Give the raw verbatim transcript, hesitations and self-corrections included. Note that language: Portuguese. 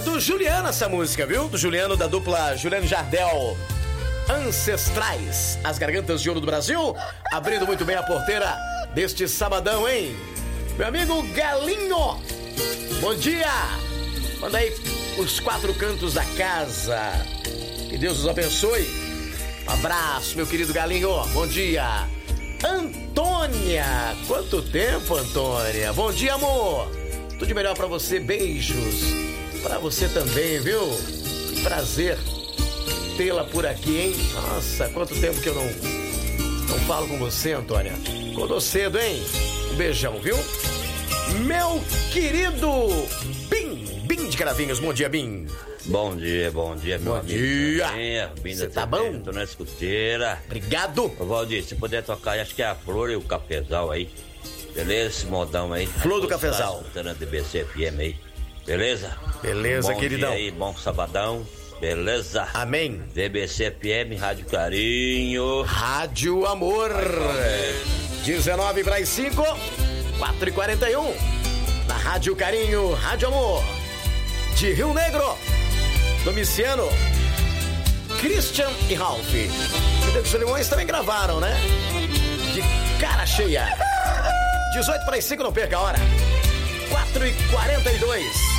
do Juliano essa música, viu? Do Juliano, da dupla Juliano Jardel. Ancestrais, as gargantas de ouro do Brasil, abrindo muito bem a porteira deste sabadão, hein? Meu amigo Galinho, bom dia! Manda aí os quatro cantos da casa. Que Deus os abençoe. Um abraço, meu querido Galinho, bom dia. Antônia, quanto tempo, Antônia? Bom dia, amor. Tudo de melhor pra você, beijos. Pra você também, viu? Que prazer tê-la por aqui, hein? Nossa, quanto tempo que eu não, não falo com você, Antônia. Acordou cedo, hein? Um beijão, viu? Meu querido Bim, Bim de Caravinhos, bom dia, Bim. Bom dia, bom dia, meu bom amigo. Dia. Você tá bom? Tô na escuteira. Obrigado. Ô, Valdir, se puder tocar, acho que é a Flor e o Cafezal aí. Beleza? Esse modão aí. Flor do Cafezal. Escutando a D B C F M aí. Beleza? Beleza, bom queridão. Bom dia aí, bom sabadão. Beleza? Amém. D B C F M, Rádio Carinho. Rádio Amor. dezenove para as cinco, quatro e quarenta e um. Na Rádio Carinho, Rádio Amor. De Rio Negro. Domiciano, Christian e Ralph. Os Solimões também gravaram, né? De cara cheia. dezoito para as cinco, não perca a hora. quatro e quarenta e dois.